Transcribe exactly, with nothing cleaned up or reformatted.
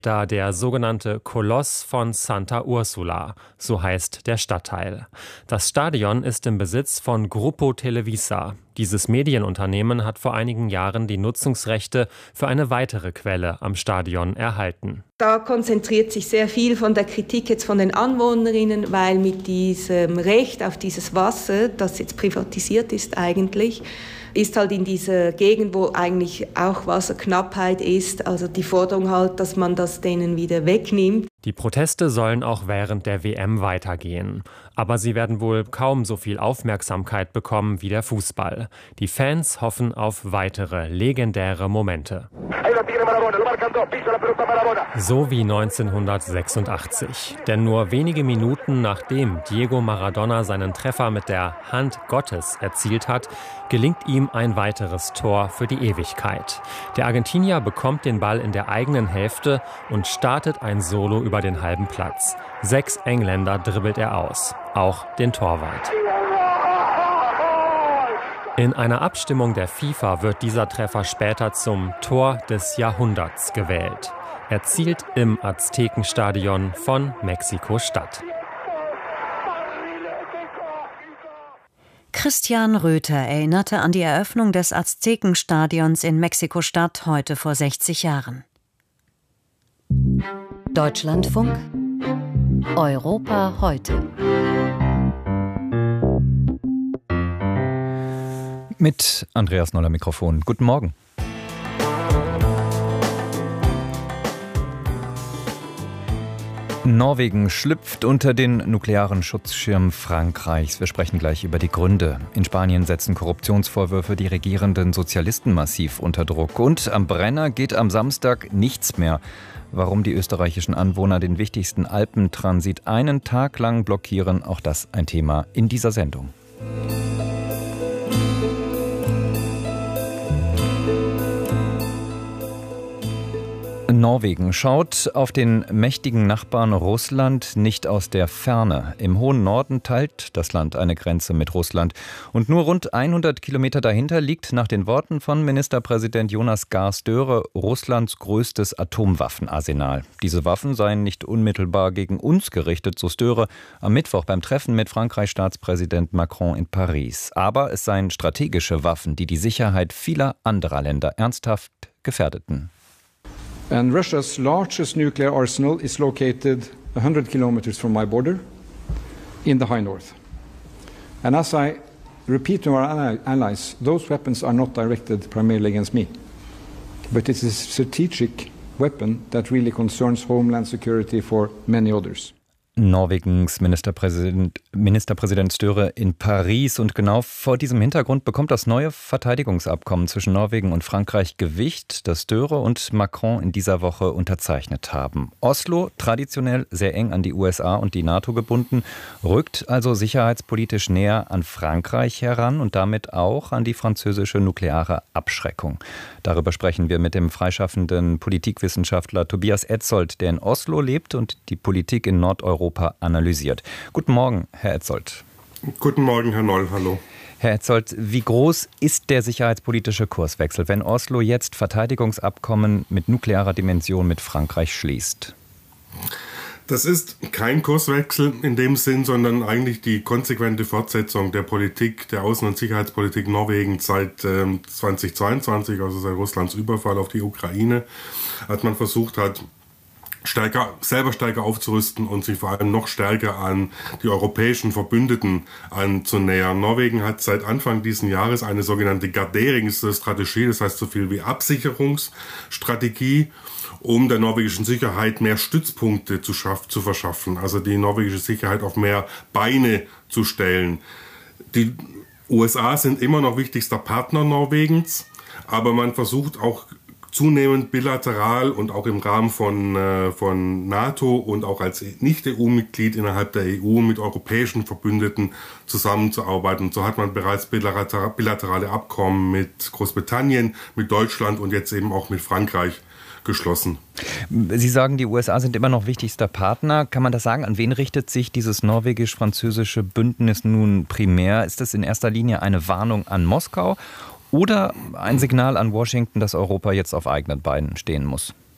Da der sogenannte Koloss von Santa Ursula, so heißt der Stadtteil. Das Stadion ist im Besitz von Grupo Televisa. Dieses Medienunternehmen hat vor einigen Jahren die Nutzungsrechte für eine weitere Quelle am Stadion erhalten. Da konzentriert sich sehr viel von der Kritik jetzt von den Anwohnerinnen, weil mit diesem Recht auf dieses Wasser, das jetzt privatisiert ist eigentlich, ist halt in dieser Gegend, wo eigentlich auch Wasserknappheit ist, also die Forderung halt, dass man das denen wieder wegnimmt. Die Proteste sollen auch während der W M weitergehen. Aber sie werden wohl kaum so viel Aufmerksamkeit bekommen wie der Fußball. Die Fans hoffen auf weitere legendäre Momente. So wie neunzehnhundertsechsundachtzig. Denn nur wenige Minuten nachdem Diego Maradona seinen Treffer mit der Hand Gottes erzielt hat, gelingt ihm ein weiteres Tor für die Ewigkeit. Der Argentinier bekommt den Ball in der eigenen Hälfte und startet ein Solo über den halben Platz. Sechs Engländer dribbelt er aus, auch den Torwart. In einer Abstimmung der FIFA wird dieser Treffer später zum Tor des Jahrhunderts gewählt. Erzielt im Aztekenstadion von Mexiko-Stadt. Christian Röther erinnerte an die Eröffnung des Aztekenstadions in Mexiko-Stadt heute vor sechzig Jahren. Deutschlandfunk Europa heute. Mit Andreas Noller Mikrofon. Guten Morgen. Norwegen schlüpft unter den nuklearen Schutzschirm Frankreichs. Wir sprechen gleich über die Gründe. In Spanien setzen Korruptionsvorwürfe die regierenden Sozialisten massiv unter Druck. Und am Brenner geht am Samstag nichts mehr. Warum die österreichischen Anwohner den wichtigsten Alpentransit einen Tag lang blockieren, auch das ein Thema in dieser Sendung. Norwegen schaut auf den mächtigen Nachbarn Russland nicht aus der Ferne. Im hohen Norden teilt das Land eine Grenze mit Russland. Und nur rund hundert Kilometer dahinter liegt nach den Worten von Ministerpräsident Jonas Gahr Støre Russlands größtes Atomwaffenarsenal. Diese Waffen seien nicht unmittelbar gegen uns gerichtet, so Støre am Mittwoch beim Treffen mit Frankreichs Staatspräsident Macron in Paris. Aber es seien strategische Waffen, die die Sicherheit vieler anderer Länder ernsthaft gefährdeten. And Russia's largest nuclear arsenal is located one hundred kilometers from my border in the high north. And as I repeat to our allies, those weapons are not directed primarily against me. But it is a strategic weapon that really concerns homeland security for many others. Norwegens Ministerpräsident, Ministerpräsident Støre in Paris. Und genau vor diesem Hintergrund bekommt das neue Verteidigungsabkommen zwischen Norwegen und Frankreich Gewicht, das Støre und Macron in dieser Woche unterzeichnet haben. Oslo, traditionell sehr eng an die U S A und die NATO gebunden, rückt also sicherheitspolitisch näher an Frankreich heran und damit auch an die französische nukleare Abschreckung. Darüber sprechen wir mit dem freischaffenden Politikwissenschaftler Tobias Etzold, der in Oslo lebt und die Politik in Nordeuropa analysiert. Guten Morgen, Herr Etzold. Guten Morgen, Herr Noll. Hallo. Herr Etzold, wie groß ist der sicherheitspolitische Kurswechsel, wenn Oslo jetzt Verteidigungsabkommen mit nuklearer Dimension mit Frankreich schließt? Das ist kein Kurswechsel in dem Sinn, sondern eigentlich die konsequente Fortsetzung der Politik, der Außen- und Sicherheitspolitik Norwegens seit ähm, zweitausendzweiundzwanzig, also seit Russlands Überfall auf die Ukraine, als man versucht hat, stärker, selber stärker aufzurüsten und sich vor allem noch stärker an die europäischen Verbündeten anzunähern. Norwegen hat seit Anfang dieses Jahres eine sogenannte Garderingsstrategie, das heißt so viel wie Absicherungsstrategie, um der norwegischen Sicherheit mehr Stützpunkte zu, schaff, zu verschaffen, also die norwegische Sicherheit auf mehr Beine zu stellen. Die U S A sind immer noch wichtigster Partner Norwegens, aber man versucht auch zunehmend bilateral und auch im Rahmen von, äh, von NATO und auch als Nicht-E U-Mitglied innerhalb der E U mit europäischen Verbündeten zusammenzuarbeiten. Und so hat man bereits bilaterale Abkommen mit Großbritannien, mit Deutschland und jetzt eben auch mit Frankreich geschlossen. Sie sagen, die U S A sind immer noch wichtigster Partner. Kann man das sagen? An wen richtet sich dieses norwegisch-französische Bündnis nun primär? Ist das in erster Linie eine Warnung an Moskau oder ein Signal an Washington, dass Europa jetzt auf eigenen Beinen stehen muss?